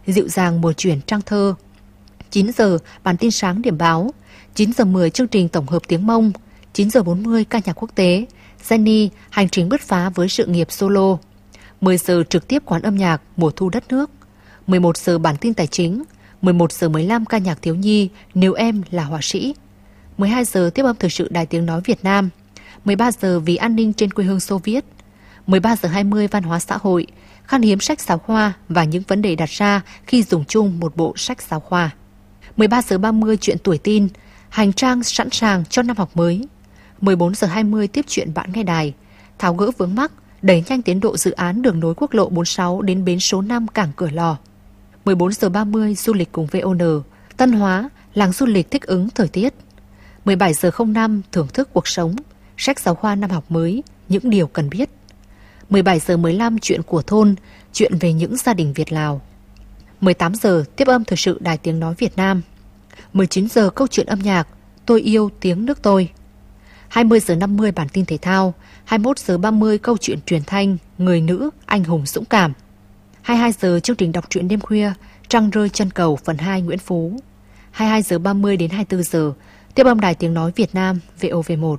dịu dàng mùa chuyển trang thơ. 9 giờ bản tin sáng điểm báo. 9 giờ 10 chương trình tổng hợp tiếng Mông. 9 giờ 40 ca nhạc quốc tế. Jenny hành trình bứt phá với sự nghiệp solo. 10 giờ trực tiếp quán âm nhạc mùa thu đất nước. 11 giờ bản tin tài chính. 11 giờ 15 ca nhạc thiếu nhi Nếu em là họa sĩ. 12 giờ tiếp âm thời sự Đài Tiếng Nói Việt Nam. 13 giờ vì an ninh trên quê hương Xô Viết. 13 giờ 20 văn hóa xã hội, khan hiếm sách giáo khoa và những vấn đề đặt ra khi dùng chung một bộ sách giáo khoa. 13 giờ 30 chuyện tuổi tin, hành trang sẵn sàng cho năm học mới. 14 giờ 20 tiếp chuyện bạn nghe đài, tháo gỡ vướng mắc, đẩy nhanh tiến độ dự án đường nối quốc lộ 46 đến bến số 5 cảng Cửa Lò. 14 giờ 30 du lịch cùng VON, Tân Hóa, làng du lịch thích ứng thời tiết. 17 giờ 05 thưởng thức cuộc sống, sách giáo khoa năm học mới, những điều cần biết. 17 giờ 15 chuyện của thôn, chuyện về những gia đình Việt Lào. 18 giờ tiếp âm thời sự Đài Tiếng Nói Việt Nam. 19 giờ câu chuyện âm nhạc, tôi yêu tiếng nước tôi. 20 giờ 50 bản tin thể thao, 21 giờ 30 câu chuyện truyền thanh, người nữ anh hùng dũng cảm. 22 giờ chương trình đọc truyện đêm khuya, Trăng rơi chân cầu phần 2 Nguyễn Phú. 22 giờ 30 đến 24 giờ tiếp âm Đài Tiếng Nói Việt Nam VOV1.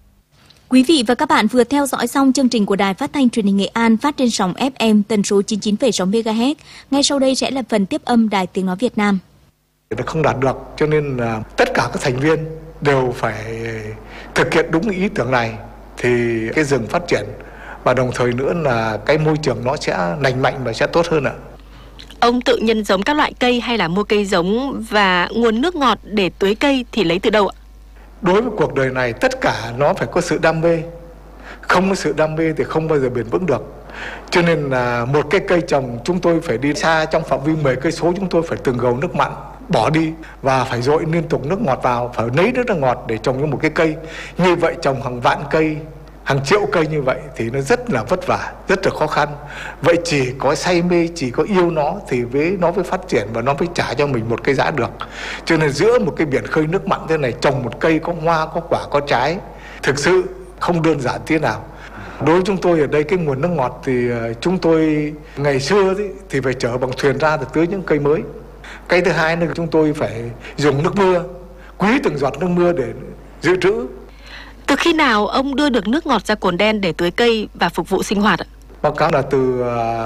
Quý vị và các bạn vừa theo dõi xong chương trình của Đài Phát thanh Truyền hình Nghệ An phát trên sóng FM tần số 99,6 MHz. Ngay sau đây sẽ là phần tiếp âm Đài Tiếng Nói Việt Nam. Không đạt được, cho nên là tất cả các thành viên đều phải thực hiện đúng ý tưởng này thì cái rừng phát triển, và đồng thời nữa là cái môi trường nó sẽ lành mạnh và sẽ tốt hơn ạ. Ông tự nhân giống các loại cây hay là mua cây giống, và nguồn nước ngọt để tưới cây thì lấy từ đâu ạ? Đối với cuộc đời này tất cả nó phải có sự đam mê. Không có sự đam mê thì không bao giờ bền vững được. Cho nên là một cái cây trồng chúng tôi phải đi xa, trong phạm vi 10 cây số chúng tôi phải từng gầu nước mặn bỏ đi và phải dội liên tục nước ngọt vào, phải lấy nước ngọt để trồng cho một cái cây. Như vậy trồng hàng vạn cây, hàng triệu cây như vậy thì nó rất là vất vả, rất là khó khăn. Vậy chỉ có say mê, chỉ có yêu nó thì nó mới phát triển và nó mới trả cho mình một cái giá được. Cho nên giữa một cái biển khơi nước mặn thế này, trồng một cây có hoa, có quả, có trái, thực sự không đơn giản thế nào. Đối với chúng tôi ở đây cái nguồn nước ngọt thì chúng tôi ngày xưa thì phải chở bằng thuyền ra để tưới những cây mới. Cái thứ hai là chúng tôi phải dùng nước mưa, quý từng giọt nước mưa để dự trữ. Từ khi nào ông đưa được nước ngọt ra Cồn Đen để tưới cây và phục vụ sinh hoạt ạ? Báo cáo là từ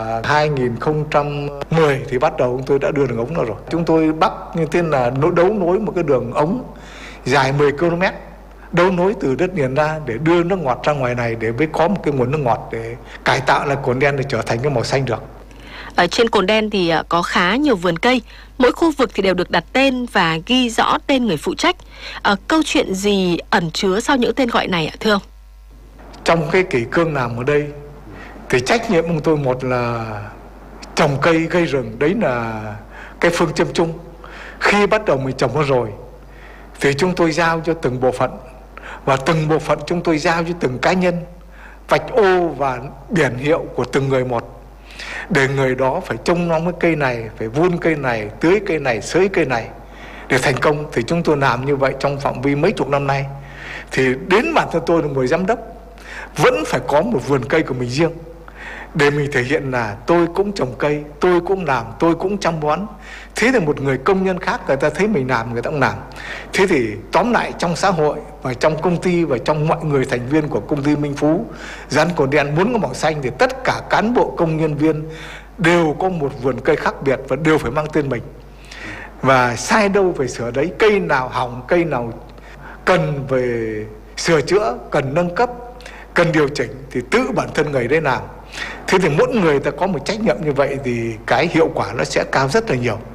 2010 thì bắt đầu chúng tôi đã đưa đường ống ra rồi. Chúng tôi bắt như thế là đấu nối một cái đường ống dài 10 km, đấu nối từ đất liền ra để đưa nước ngọt ra ngoài này để mới có một cái nguồn nước ngọt để cải tạo lại Cồn Đen để trở thành cái màu xanh được. Ở trên Cồn Đen thì có khá nhiều vườn cây, mỗi khu vực thì đều được đặt tên và ghi rõ tên người phụ trách. Câu chuyện gì ẩn chứa sau những tên gọi này ạ thưa ông? Trong cái kỷ cương làm ở đây thì trách nhiệm của tôi một là trồng cây gây rừng, đấy là cái phương châm chung. Khi bắt đầu mình trồng nó rồi thì chúng tôi giao cho từng bộ phận, và từng bộ phận chúng tôi giao cho từng cá nhân vạch ô và biển hiệu của từng người một, để người đó phải trông nom cái cây này, phải vun cây này, tưới cây này, xới cây này để thành công. Thì chúng tôi làm như vậy trong phạm vi mấy chục năm nay. Thì đến bản thân tôi là người giám đốc vẫn phải có một vườn cây của mình riêng, để mình thể hiện là tôi cũng trồng cây, tôi cũng làm, tôi cũng chăm bón. Thế thì một người công nhân khác người ta thấy mình làm, người ta cũng làm. Thế thì tóm lại trong xã hội và trong công ty và trong mọi người thành viên của công ty Minh Phú Rắn Cồn Đen muốn có màu xanh thì tất cả cán bộ công nhân viên đều có một vườn cây khác biệt và đều phải mang tên mình. Và sai đâu phải sửa đấy, cây nào hỏng, cây nào cần về sửa chữa, cần nâng cấp, cần điều chỉnh thì tự bản thân người đấy làm. Thế thì mỗi người ta có một trách nhiệm như vậy thì cái hiệu quả nó sẽ cao rất là nhiều.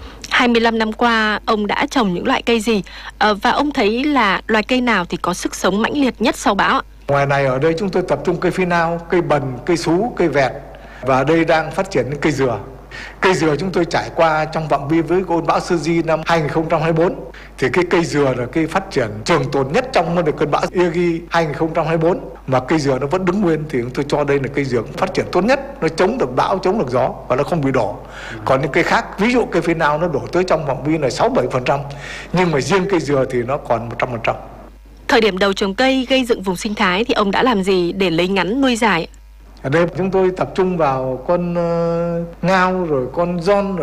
25 năm qua ông đã trồng những loại cây gì, và ông thấy là loài cây nào thì có sức sống mãnh liệt nhất sau bão ạ? Ngoài này ở đây chúng tôi tập trung cây phi nao, cây bần, cây sú, cây vẹt, và ở đây đang phát triển những cây dừa. Cây dừa chúng tôi trải qua trong phạm vi với cơn bão Sergi năm 2024 thì cái cây dừa là cây phát triển trường tồn nhất trong cơn bão Yagi 2024, mà cây dừa nó vẫn đứng nguyên thì chúng tôi cho đây là cây dừa phát triển tốt nhất, nó chống được bão, chống được gió và nó không bị đổ. Còn những cây khác, ví dụ cây phi nao nó đổ tới trong phạm vi là 6-7%, nhưng mà riêng cây dừa thì nó còn 100%. Thời điểm đầu trồng cây gây dựng vùng sinh thái thì ông đã làm gì để lấy ngắn nuôi dài? Ở đây chúng tôi tập trung vào con ngao, rồi con giòn,